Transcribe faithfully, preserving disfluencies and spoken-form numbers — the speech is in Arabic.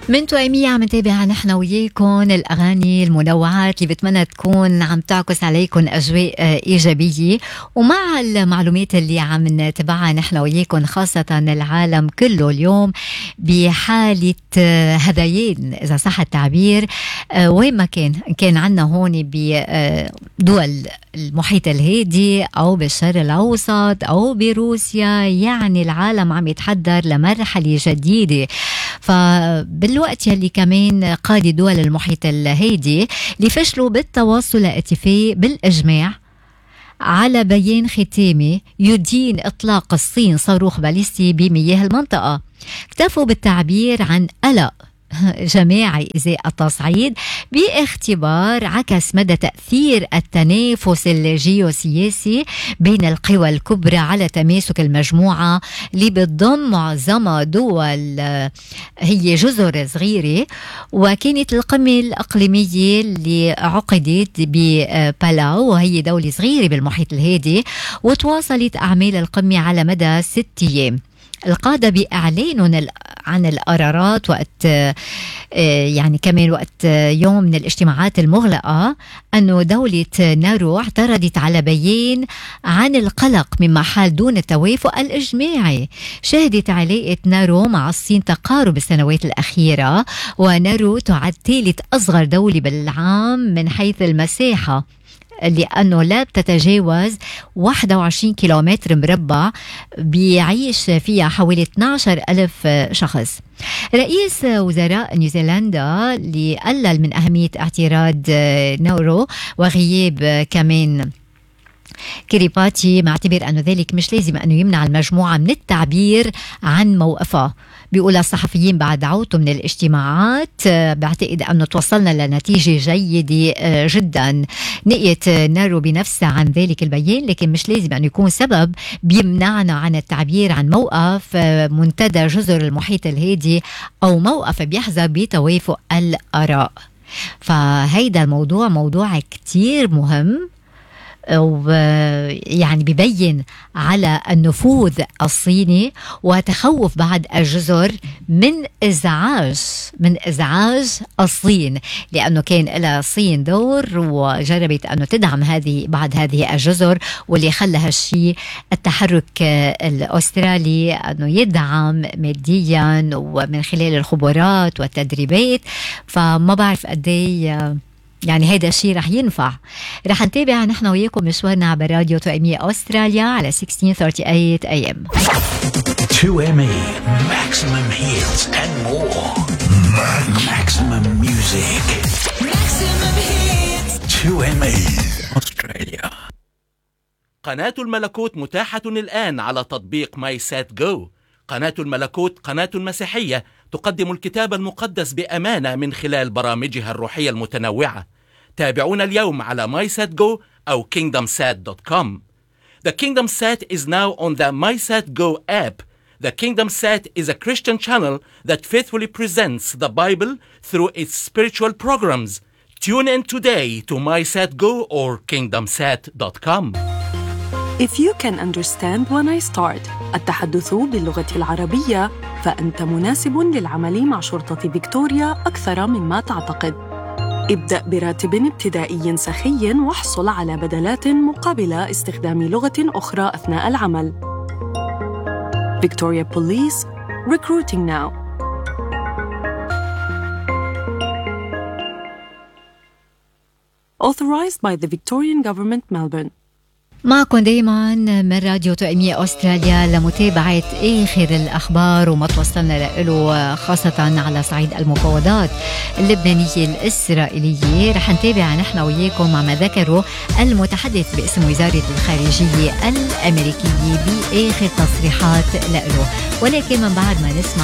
من توأمية عم نتابع نحن وياكم الأغاني المنوعات اللي بتمنى تكون عم تعكس عليكم أجواء إيجابية، ومع المعلومات اللي عم نتابعها نحن وياكم خاصة العالم كله اليوم بحالة هذيان إذا صح التعبير، وين ما كان كان عنا هون بدول المحيط الهادي أو بالشرق الأوسط أو بروسيا، يعني العالم عم يتحضر لمرحلة جديدة. فبالوقت يلي كمان قادة دول المحيط الهادي اللي فشلوا بالتوصل لاتفاق بالإجماع على بيان ختامي يدين إطلاق الصين صاروخ باليستي بمياه المنطقة، اكتفوا بالتعبير عن قلق جماعي إزاء التصعيد باختبار عكس مدى تأثير التنافس الجيوسياسي بين القوى الكبرى على تماسك المجموعة اللي بتضم معظمها دول هي جزر صغيرة. وكانت القمة الإقليمية اللي عقدت ببالاو وهي دولة صغيرة بالمحيط الهادي، وتواصلت أعمال القمة على مدى ست أيام. القادة بإعلان عن القرارات وقت يعني كمان وقت يوم من الاجتماعات المغلقة أنه دولة نارو اعترضت على بيان عن القلق مما حال دون التوافق الإجماعي. شهدت علاقة نارو مع الصين تقارب السنوات الأخيرة، ونارو تعد ثالث أصغر دولة بالعام من حيث المساحة لأنه لا بتتجاوز واحد وعشرين كيلومتر مربع، بيعيش فيها حوالي اثني عشر ألف شخص. رئيس وزراء نيوزيلندا اللي قلل من أهمية اعتراض نورو وغياب كمان كيريباتي، معتبر أنه ذلك مش لازم أنه يمنع المجموعة من التعبير عن موقفها. بيقول الصحفيين بعد دعوته من الاجتماعات بعتقد أنه توصلنا لنتيجة جيدة جدا. نقيت نارو بنفسها عن ذلك البيان، لكن مش لازم أن يكون سبب بيمنعنا عن التعبير عن موقف منتدى جزر المحيط الهادي أو موقف بيحظى بتوافق الآراء. فهيدا الموضوع موضوع كتير مهم، ويعني بيبين على النفوذ الصيني وتخوف بعض الجزر من إزعاج من إزعاج الصين، لأنه كان لها الصين دور وجربت أنه تدعم هذه بعض هذه الجزر، واللي خلى هالشيء التحرك الأسترالي أنه يدعم ماديا ومن خلال الخبرات والتدريبات. فما بعرف قديه يعني هيدا الشيء رح ينفع. رح نتابع نحن وياكم مشوارنا على راديو توأمية أستراليا على ستة عشر ثلاثين إيه إم. توأمية maximum hits and more. Maximum music. Maximum hits. توأمية أستراليا. قناة الملكوت متاحة الآن على تطبيق ماي سات جو. قناة الملكوت قناة مسيحية تقدم الكتاب المقدس بأمانة من خلال برامجها الروحية المتنوعة. تابعونا اليوم على MySatGo أو kingdom sat dot com. The Kingdom Sat is now on the MySatGo app. The Kingdom Sat is a Christian channel that faithfully presents the Bible through its spiritual programs. Tune in today to MySatGo or kingdom sat dot com. If you can understand when I start التحدث باللغة العربية، فأنت مناسب للعمل مع شرطة فيكتوريا أكثر مما تعتقد. ابدأ براتب ابتدائي سخي واحصل على بدلات مقابل استخدام لغة أخرى أثناء العمل. Victoria Police, recruiting now. Authorized by the Victorian Government, Melbourne. معكم دايما من راديو توأمية أستراليا لمتابعة آخر الأخبار وما توصلنا له خاصة على صعيد المفاوضات اللبنانية الإسرائيلية. رح نتابع نحن وياكم مع ما ذكره المتحدث باسم وزارة الخارجية الأمريكية بآخر تصريحات له، ولكن من بعد ما نسمع